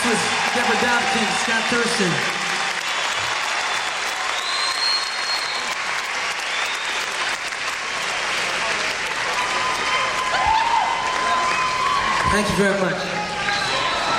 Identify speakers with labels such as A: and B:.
A: was Deborah Dobson, Scott Thurston. Thank you very much.